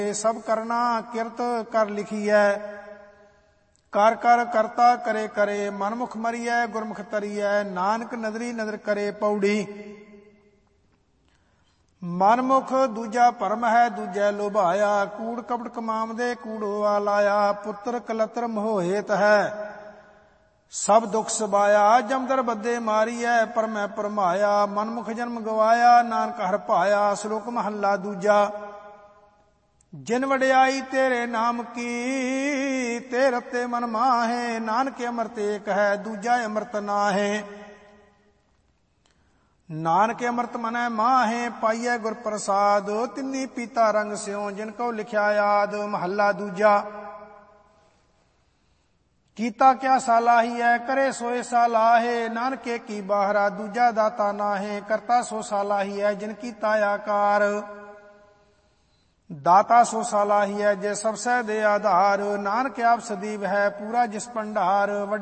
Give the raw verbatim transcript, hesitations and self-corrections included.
ਸਭ ਕਰਨਾ ਕਿਰਤ ਕਰ ਲਿਖੀਐ। ਕਰ ਕਰ ਕਰਤਾ ਕਰੇ ਕਰੇ, ਮਨਮੁਖ ਮਰੀਐ ਗੁਰਮੁਖ ਤਰੀਐ। ਨਾਨਕ ਨਦਰੀ ਨਦਰ ਕਰੇ ਪੌੜੀ। ਮਨਮੁਖ ਦੂਜਾ ਭਰਮ ਹੈ ਦੂਜੈ ਲੋਭਾਇਆ। ਕੂੜ ਕਪਟ ਕਮਾਵਦੇ ਕੂੜੋਆ ਲਾਇਆ। ਪੁੱਤਰ ਕਲਤਰ ਮੋਹ ਹੇਤ ਹੈ ਸਭ ਦੁਖ ਸਬਾਇਆ। ਜਮਦਰ ਬੱਦੇ ਮਾਰੀਐ ਪਰ ਮੈਂ ਪਰਮਾਇਆ। ਮਨਮੁਖ ਜਨਮ ਗਵਾਇਆ ਨਾਨਕ ਹਰ ਭਾਇਆ। ਸ਼ਲੋਕ ਮਹੱਲਾ ਦੂਜਾ। ਜਿਨ ਵਡਿਆਈ ਤੇਰੇ ਨਾਮ ਕੀ, ਤੇ ਰਤੇ ਮਨ ਮਾਹੇ। ਨਾਨਕ ਅੰਮ੍ਰਿਤ ਏਕ ਹੈ ਦੂਜਾ ਅੰਮ੍ਰਿਤ ਨਾਹੇ। ਨਾਨਕ ਅੰਮ੍ਰਿਤ ਮਨੈ ਮਾਹੇ, ਪਾਈਐ ਗੁਰ ਪ੍ਰਸਾਦ। ਤਿੰਨੀ ਪੀਤਾ ਰੰਗ ਸਿਉ ਜਿਨ ਕਉ ਲਿਖਿਆ ਯਾਦ। ਮਹੱਲਾ ਦੂਜਾ। ਕੀਤਾ ਕਿਆ ਸਾਲਾਹੀਐ ਕਰੇ ਸੋਏ ਸਾਲਾਹੇ। ਨਾਨਕ ਏਕੀ ਬਾਹਰਾ ਦੂਜਾ ਦਾਤਾ ਨਾਹੇ। ਕਰਤਾ ਸੋ ਸਾਲਾਹੀਐ ਜਿਨ ਕੀਤਾ ਆਕਾਰ। ਦਾਤਾ ਸੋ ਸਾਲਾਹੀਐ ਜੇ ਸਭ ਸਹਿ ਦੇ ਆਧਾਰ। ਨਾਨਕ ਆਪ ਸਦੀਵ ਹੈ ਪੂਰਾ ਜਿਸ ਭੰਡਾਰ।